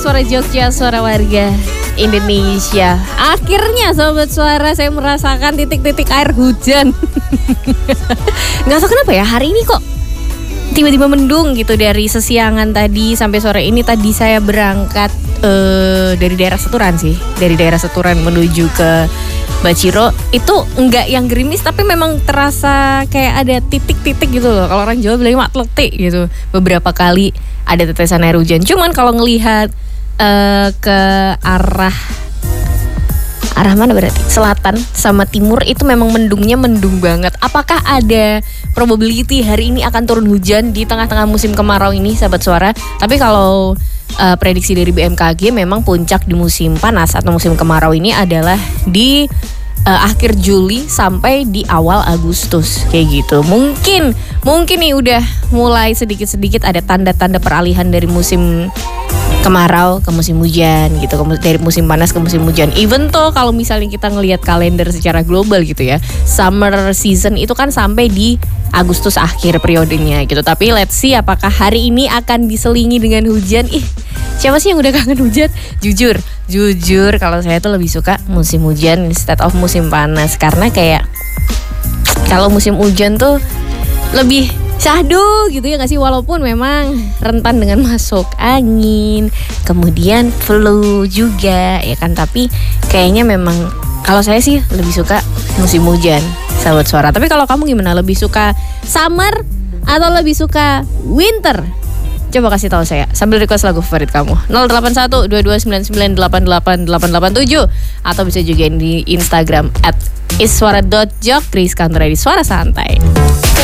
Suara Jogja, suara warga Indonesia. Akhirnya Sobat Suara, saya merasakan titik-titik air hujan. Gak tahu kenapa ya, hari ini kok tiba-tiba mendung gitu. Dari sesiangan tadi sampai sore ini. Tadi saya berangkat dari daerah Seturan sih. Dari daerah Seturan menuju ke Baciro. Itu enggak yang gerimis, tapi memang terasa kayak ada titik-titik gitu loh. Kalau orang Jawa bilangnya mak letik gitu. Beberapa kali ada tetesan air hujan. Cuman kalau ngelihat ke arah mana berarti? Selatan sama timur itu memang mendungnya mendung banget. Apakah ada probability hari ini akan turun hujan di tengah-tengah musim kemarau ini, Sahabat Suara? Tapi kalau prediksi dari BMKG memang puncak di musim panas atau musim kemarau ini adalah di akhir Juli sampai di awal Agustus kayak gitu. Mungkin nih udah mulai sedikit-sedikit ada tanda-tanda peralihan dari musim kemarau ke musim hujan gitu, dari musim panas ke musim hujan. Even tuh kalau misalnya kita ngelihat kalender secara global gitu ya, summer season itu kan sampai di Agustus akhir periodenya gitu. Tapi let's see apakah hari ini akan diselingi dengan hujan. Siapa sih yang udah kangen hujan? Jujur kalau saya tuh lebih suka musim hujan instead of musim panas. Karena kayak kalau musim hujan tuh lebih syahdu gitu ya gak sih? Walaupun memang rentan dengan masuk angin, kemudian flu juga ya kan. Tapi kayaknya memang kalau saya sih lebih suka musim hujan, Sahabat Suara. Tapi kalau kamu gimana? Lebih suka summer atau lebih suka winter? Coba kasih tahu saya sambil request lagu favorit kamu. 081-2299-888887 atau bisa juga di Instagram @iswara.jok. Grace Kantor di Suara Santai.